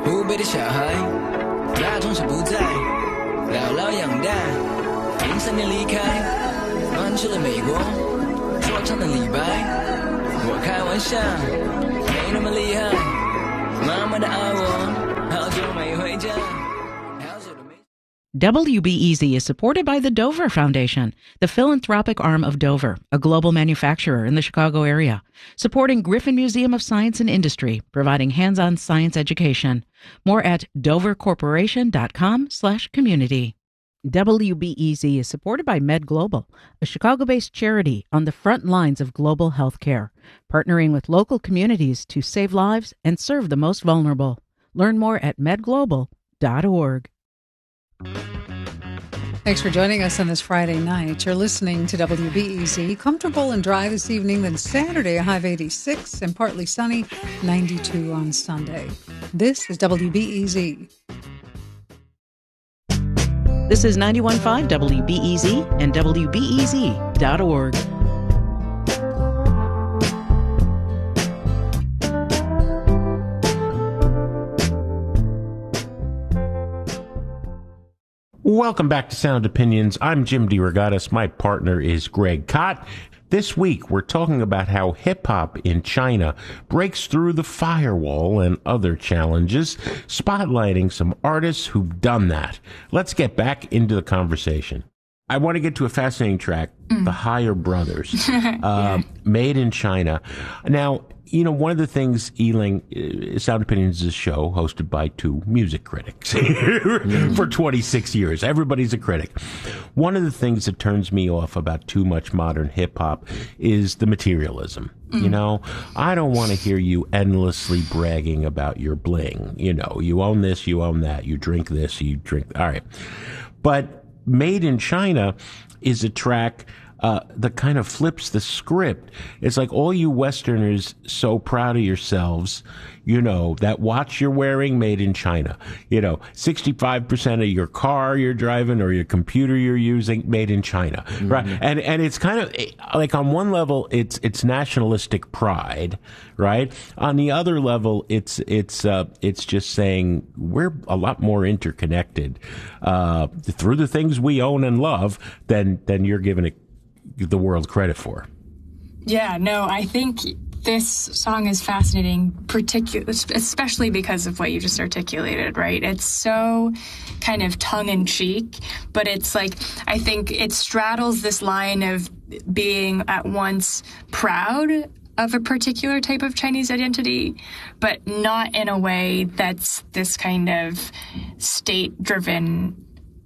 湖北的小孩，大城市不再姥姥养大，03年离开，搬去了美国，说唱的李白，我开玩笑，没那么厉害，妈妈的爱我，好久没回家。 WBEZ is supported by the Dover Foundation, the philanthropic arm of Dover, a global manufacturer in the Chicago area, supporting Griffin Museum of Science and Industry, providing hands-on science education. More at dovercorporation.com/community. WBEZ is supported by Med Global, a Chicago-based charity on the front lines of global health care, partnering with local communities to save lives and serve the most vulnerable. Learn more at medglobal.org. Thanks for joining us on this Friday night. You're listening to WBEZ. Comfortable and dry this evening, then Saturday, a high of 86 and partly sunny, 92 on Sunday. This is WBEZ. This is 91.5 WBEZ and WBEZ.org. Welcome back to Sound Opinions. I'm Jim DeRogatis. My partner is Greg Kot. This week, we're talking about how hip-hop in China breaks through the firewall and other challenges, spotlighting some artists who've done that. Let's get back into the conversation. I want to get to a fascinating track, The Higher Brothers, Made in China. Now, you know, one of the things, Ealing, Sound Opinions is a show hosted by two music critics for 26 years. Everybody's a critic. One of the things that turns me off about too much modern hip-hop is the materialism. You know, I don't want to hear you endlessly bragging about your bling. You know, you own this, you own that, you drink this, you drink... All right. But Made in China is a track that kind of flips the script. It's like all you Westerners so proud of yourselves, you know, that watch you're wearing made in China. You know, 65% of your car you're driving or your computer you're using made in China. Right? And it's kind of like on one level it's nationalistic pride, right? On the other level it's just saying we're a lot more interconnected through the things we own and love than you're giving it the world credit for. Yeah, no, I think this song is fascinating, especially because of what you just articulated, right? It's so kind of tongue-in-cheek, but it's like, I think it straddles this line of being at once proud of a particular type of Chinese identity, but not in a way that's this kind of state-driven,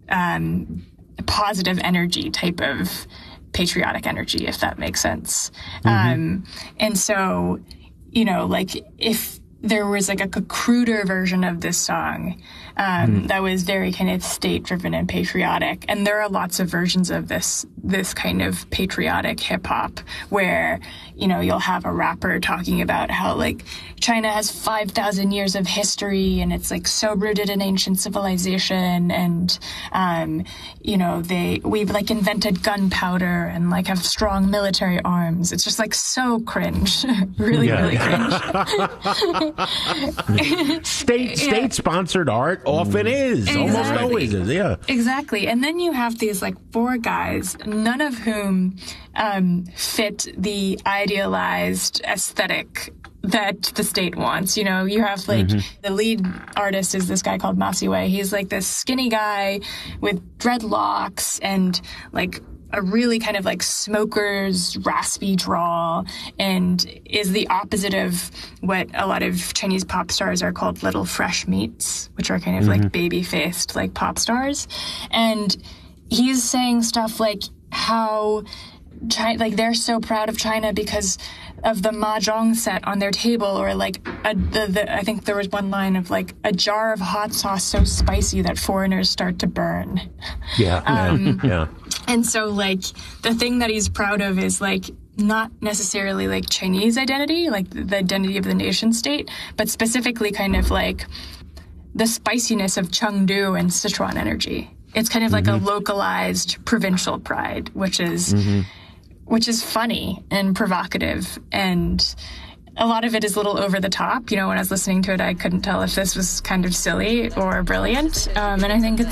positive energy type of patriotic energy, if that makes sense. And so, you know, like if there was like a cruder version of this song that was very kind of state-driven and patriotic, and there are lots of versions of this kind of patriotic hip-hop where, you know, you'll have a rapper talking about how like China has 5,000 years of history and it's like so rooted in ancient civilization, and you know, we've like invented gunpowder and like have strong military arms. It's just like so cringe. really cringe. State-sponsored art often is. Exactly. Almost always is, yeah. Exactly. And then you have these like four guys, none of whom fit the idealized aesthetic that the state wants. You know, you have like the lead artist is this guy called Ma Siwei. He's like this skinny guy with dreadlocks and like a really kind of like smoker's raspy drawl, and is the opposite of what a lot of Chinese pop stars are called little fresh meats, which are kind of like baby-faced like pop stars. And he's saying stuff like how China, like they're so proud of China because of the mahjong set on their table, or like I think there was one line of like a jar of hot sauce so spicy that foreigners start to burn. Yeah. And so like the thing that he's proud of is like not necessarily like Chinese identity, like the identity of the nation state, but specifically kind of like the spiciness of Chengdu and Sichuan energy. It's kind of like a localized provincial pride, which is funny and provocative, and a lot of it is a little over the top. When I was listening to it, I couldn't tell if this was kind of silly or brilliant. And I think